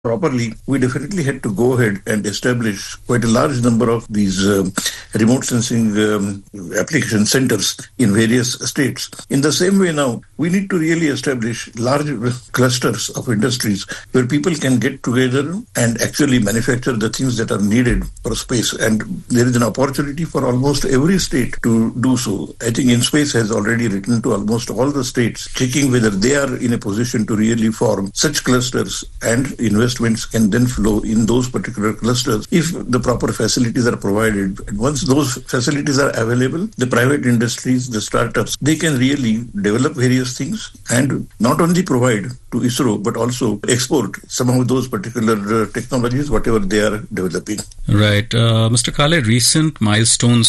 properly, we definitely had to go ahead and establish quite a large number of these remote sensing application centers in various states. In the same way now, we need to really establish large clusters of industries where people can get together and actually manufacture the things that are needed for space. And there is an opportunity for almost every state to do so. I think InSpace has already written to almost all the states, checking whether they are in a position to really form such clusters, and investments can then flow in those particular clusters if the proper facilities are provided. And once those facilities are available, the private industries, the startups, they can really develop various things and not only provide to ISRO but also export some of those particular technologies, whatever they are developing. Right. Mr. Kale, recent milestones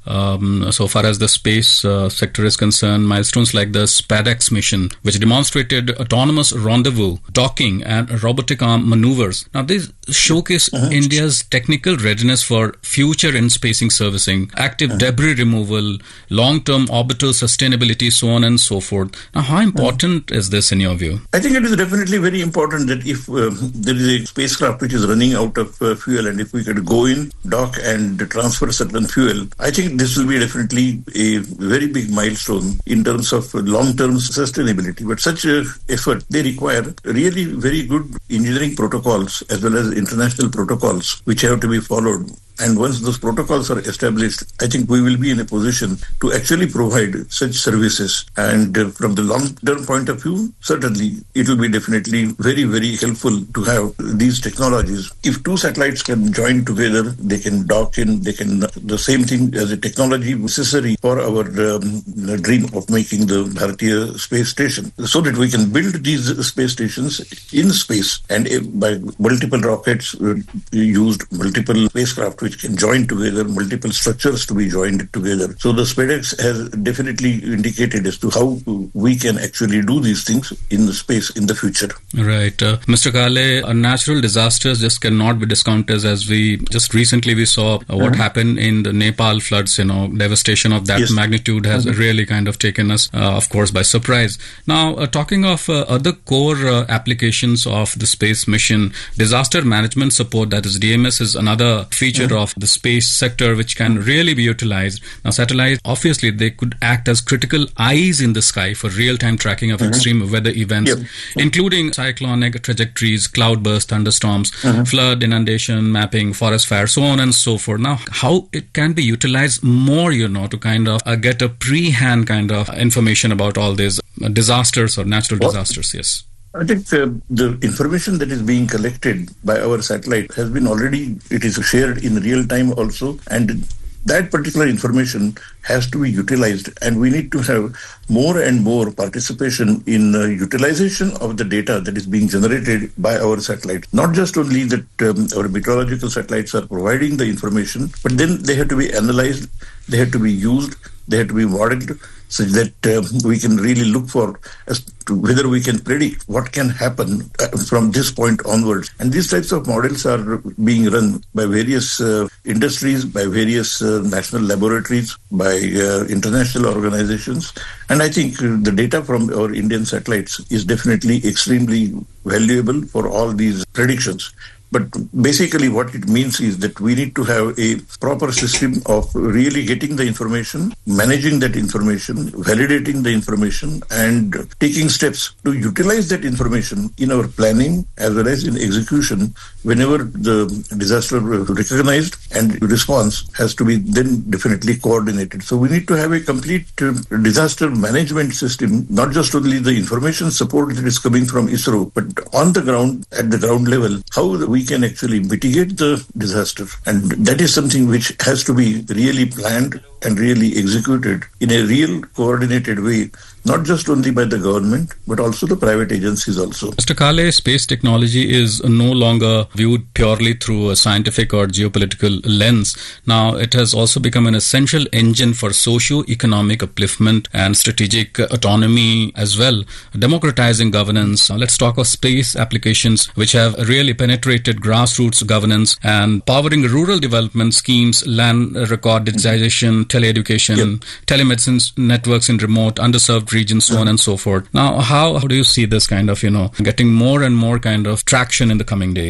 so far as the space sector is concerned, milestones like the SpaceX mission, which demonstrated autonomous rendezvous, docking and robotic arm maneuvers. Now, these showcase India's technical readiness for future in-spacing servicing, active debris removal, long-term orbital sustainability, so on and so forth. Now, how important is this in your view? I think it is definitely very important that if there is a spacecraft which is running out of fuel, and if we could go in, dock and transfer certain fuel, I think this will be definitely a very big milestone in terms of long-term sustainability. But such effort, they require really very good engineering protocols as well as international protocols which have to be followed. And once those protocols are established, I think we will be in a position to actually provide such services. And from the long-term point of view, certainly it will be definitely very, very helpful to have these technologies. If two satellites can join together, they can dock in, they can, the same thing as a technology necessary for our dream of making the Bharatiya space station, so that we can build these space stations in space and by multiple rockets used, multiple spacecraft which can join together, multiple structures to be joined together. So the SpaceX has definitely indicated as to how we can actually do these things in the space in the future. Right. Mr. Kale, natural disasters just cannot be discounted, as we just recently we saw what happened in the Nepal floods. Devastation of that magnitude has really kind of taken us, of course, by surprise. Now, talking of other core applications of the space mission, disaster management support, that is DMS, is another feature of the space sector which can really be utilized. Now, satellites, obviously, they could act as critical eyes in the sky for real-time tracking of extreme weather events, including cyclonic trajectories, cloudbursts, thunderstorms, flood, inundation, mapping, forest fire, so on and so forth. Now, how it can be utilized more, to kind of get a pre-hand kind of information about all these disasters or natural disasters, yes. I think the information that is being collected by our satellite has been already, it is shared in real time also, and that particular information has to be utilized, and we need to have more and more participation in utilization of the data that is being generated by our satellite. Not just only that our meteorological satellites are providing the information, but then they have to be analyzed, they have to be used, they have to be modeled, such that we can really look for as to whether we can predict what can happen from this point onwards. And these types of models are being run by various industries, by various national laboratories, by international organizations. And I think the data from our Indian satellites is definitely extremely valuable for all these predictions. But basically what it means is that we need to have a proper system of really getting the information, managing that information, validating the information, and taking steps to utilize that information in our planning as well as in execution whenever the disaster recognized and response has to be then definitely coordinated. So we need to have a complete disaster management system, not just only the information support that is coming from ISRO, but on the ground, at the ground level, how we can actually mitigate the disaster. And that is something which has to be really planned and really executed in a real coordinated way, not just only by the government, but also the private agencies also. Mr. Kale, space technology is no longer viewed purely through a scientific or geopolitical lens. Now, it has also become an essential engine for socio-economic upliftment and strategic autonomy as well, democratizing governance. Now, let's talk of space applications which have really penetrated grassroots governance and powering rural development schemes, land record digitization, teleeducation, telemedicine networks in remote, underserved regions, so on and so forth. Now, how do you see this kind of, getting more and more kind of traction in the coming days?